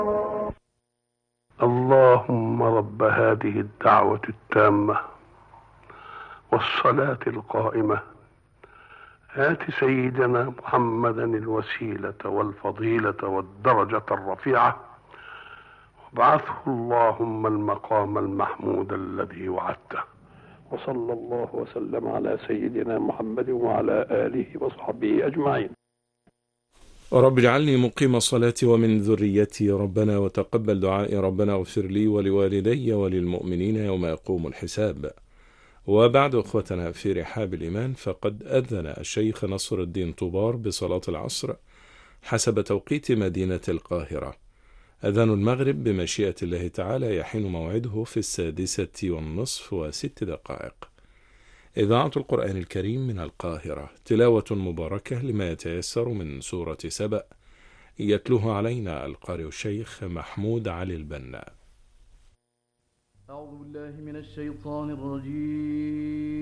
اللهم رب هذه الدعوة التامة والصلاة القائمة، آت سيدنا محمدا الوسيلة والفضيلة والدرجة الرفيعة، وابعثه اللهم المقام المحمود الذي وعدته. وصلى الله وسلم على سيدنا محمد وعلى آله وصحبه أجمعين. رب اجعلني مقيم الصلاة ومن ذريتي ربنا، وتقبل دعائي ربنا، اغفر لي ولوالدي وللمؤمنين يوم يقوم الحساب. وبعد أخوتنا في رحاب الإيمان، فقد أذن الشيخ نصر الدين طوبار بصلاة العصر حسب توقيت مدينة القاهرة. أذان المغرب بمشيئة الله تعالى يحين موعده في 6:06. إذاعة القرآن الكريم من القاهرة، تلاوة مباركة لما يتيسر من سورة سبأ، يتلوه علينا القارئ الشيخ محمود علي البنا. أعوذ بالله من الشيطان الرجيم.